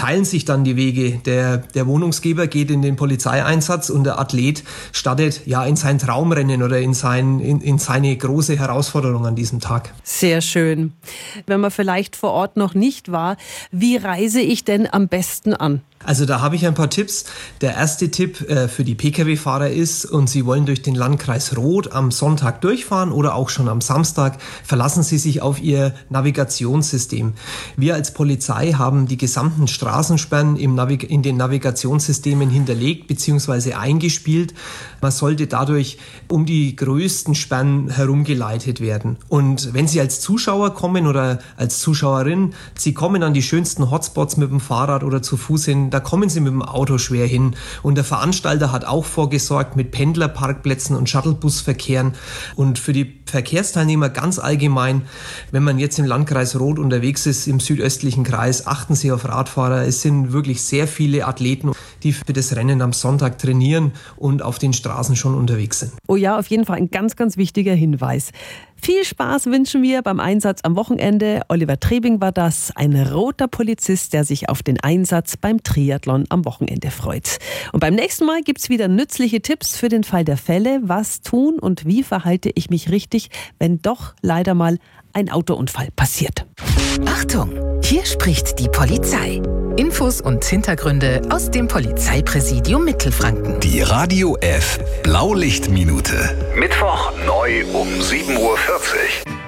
teilen sich dann die Wege. Der Wohnungsgeber geht in den Polizeieinsatz und der Athlet startet ja in sein Traumrennen oder in seine große Herausforderung an diesem Tag. Sehr schön. Wenn man vielleicht vor Ort noch nicht war, wie reise ich denn am besten an? Also da habe ich ein paar Tipps. Der erste Tipp für die Pkw-Fahrer ist, und Sie wollen durch den Landkreis Roth am Sonntag durchfahren oder auch schon am Samstag, verlassen Sie sich auf Ihr Navigationssystem. Wir als Polizei haben die gesamten Straßensperren in den Navigationssystemen hinterlegt bzw. eingespielt. Man sollte dadurch um die größten Sperren herumgeleitet werden. Und wenn Sie als Zuschauer kommen oder als Zuschauerin, Sie kommen an die schönsten Hotspots mit dem Fahrrad oder zu Fuß hin, da kommen Sie mit dem Auto schwer hin. Und der Veranstalter hat auch vorgesorgt mit Pendlerparkplätzen und Shuttlebusverkehren. Und für die Verkehrsteilnehmer ganz allgemein, wenn man jetzt im Landkreis Roth unterwegs ist, im südöstlichen Kreis, achten Sie auf Radfahrer. Es sind wirklich sehr viele Athleten, die für das Rennen am Sonntag trainieren und auf den Straßen schon unterwegs sind. Oh ja, auf jeden Fall ein ganz, ganz wichtiger Hinweis. Viel Spaß wünschen wir beim Einsatz am Wochenende. Oliver Trebing war das, ein roter Polizist, der sich auf den Einsatz beim Triathlon am Wochenende freut. Und beim nächsten Mal gibt's wieder nützliche Tipps für den Fall der Fälle. Was tun und wie verhalte ich mich richtig, wenn doch leider mal ein Autounfall passiert? Achtung, hier spricht die Polizei. Infos und Hintergründe aus dem Polizeipräsidium Mittelfranken. Die Radio F Blaulichtminute. Mittwoch neu um 7:40 Uhr.